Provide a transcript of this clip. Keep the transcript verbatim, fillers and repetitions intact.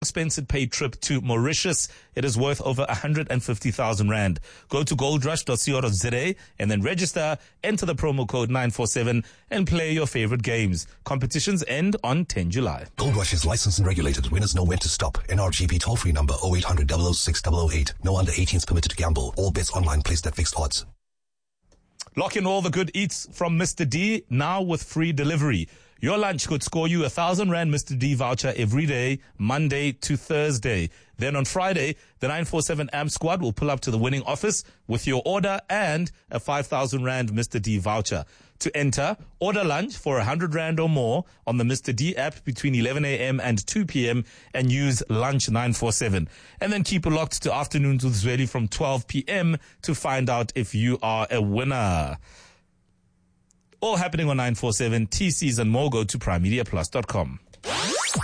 expensive paid trip to Mauritius. It is worth over one hundred fifty thousand rand. Go to gold rush dot co dot za and then register, enter the promo code nine four seven and play your favorite games. Competitions end on the tenth of July. Gold Rush is licensed and regulated. Winners know when to stop. N R G B toll-free number oh eight hundred, double oh six, double oh eight. No under eighteens permitted to gamble. All bets online placed at fixed odds. Lock in all the good eats from Mister D now with free delivery. Your lunch could score you a thousand rand Mister D voucher every day, Monday to Thursday. Then on Friday, the nine four seven A M squad will pull up to the winning office with your order and a five thousand rand Mister D voucher. To enter, order lunch for one hundred rand or more on the Mister D app between eleven a m and two p m and use lunch nine four seven. And then keep it locked to Afternoons with Zweli from twelve p m to find out if you are a winner. All happening on nine four seven. T Cs and more. Go to prime media plus dot com.